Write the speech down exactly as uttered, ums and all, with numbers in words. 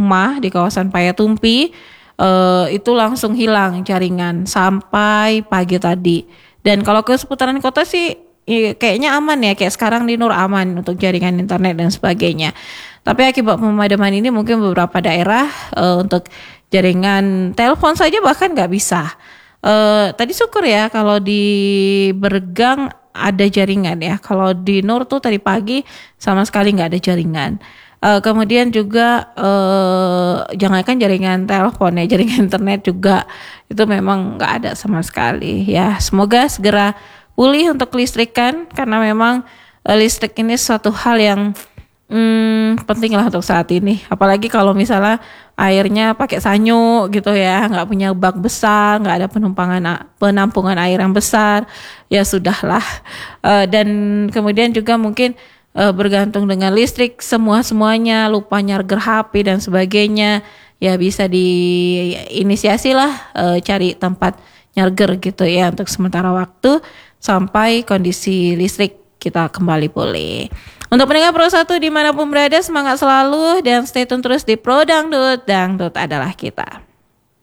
rumah di kawasan Payatumpi uh, itu langsung hilang jaringan sampai pagi tadi. Dan kalau ke seputaran kota sih ya, kayaknya aman ya, kayak sekarang di Nur aman untuk jaringan internet dan sebagainya. Tapi akibat pemadaman ini mungkin beberapa daerah uh, untuk jaringan telepon saja bahkan nggak bisa. Uh, tadi syukur ya kalau di Bergang ada jaringan ya. Kalau di Nur tuh tadi pagi sama sekali nggak ada jaringan. Uh, kemudian juga uh, jangankan jaringan telepon ya, jaringan internet juga itu memang nggak ada sama sekali ya. Semoga segera pulih untuk kelistrikan karena memang uh, listrik ini suatu hal yang Hmm, penting lah untuk saat ini. Apalagi kalau misalnya airnya pakai sanyo gitu ya, nggak punya bak besar, nggak ada penumpangan penampungan air yang besar, ya sudahlah. Uh, dan kemudian juga mungkin uh, bergantung dengan listrik semua semuanya, lupa nyarger H P dan sebagainya, ya bisa diinisiasi lah uh, cari tempat nyarger gitu ya untuk sementara waktu sampai kondisi listrik kita kembali pulih. Untuk pendengar Pro satu dimanapun berada, semangat selalu dan stay tune terus di Pro Dangdut. Dangdut adalah kita.